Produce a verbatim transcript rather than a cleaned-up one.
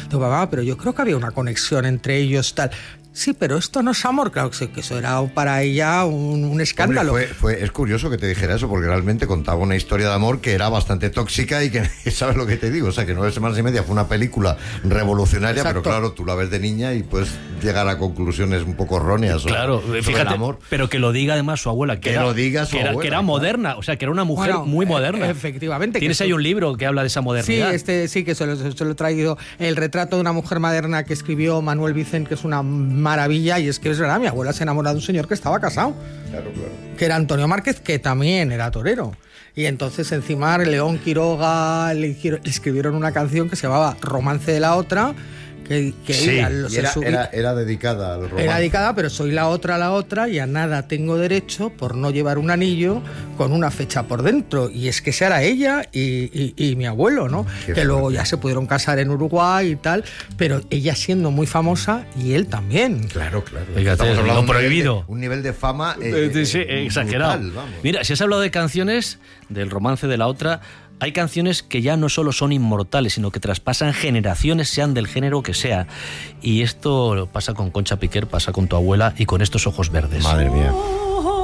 Digo, mamá, pero yo creo que había una conexión entre ellos, tal. Sí, pero esto no es amor, claro que eso era para ella un, un escándalo. Hombre, fue, fue, es curioso que te dijera eso, porque realmente contaba una historia de amor que era bastante tóxica y que, ¿sabes lo que te digo? O sea, que Nueve semanas y media fue una película revolucionaria. Exacto. Pero claro, tú la ves de niña y puedes llegar a conclusiones un poco erróneas. Claro, sobre, fíjate, sobre el amor. Pero que lo diga además su abuela, que, que era, lo diga su que era, abuela, que era moderna, o sea, que era una mujer bueno, muy moderna. Eh, efectivamente. Tienes que ahí eso... un libro que habla de esa modernidad. Sí, este, sí, que se lo, se lo he traído, el retrato de una mujer moderna que escribió Manuel Vicent, que es una maravilla, y es que es verdad, mi abuela se enamoró de un señor que estaba casado, claro, claro. que era Antonio Márquez, que también era torero. Y entonces encima León Quiroga le escribieron una canción que se llamaba Romance de la Otra, que, que sí, ella, y era, era, era dedicada al romance. Era dedicada, pero soy la otra, la otra, y a nada tengo derecho por no llevar un anillo con una fecha por dentro. Y es que esa era ella y, y, y mi abuelo, ¿no? Qué que fuerte. Luego ya se pudieron casar en Uruguay y tal, pero ella siendo muy famosa y él también. Claro, claro. Fíjate, estamos hablando de un prohibido. Nivel de, un nivel de fama eh, sí, eh, exagerado. Brutal, mira, si has hablado de canciones, del romance de la otra, hay canciones que ya no solo son inmortales, sino que traspasan generaciones, sean del género que sea. Y esto pasa con Concha Piquer, pasa con tu abuela y con Estos ojos verdes. Madre mía.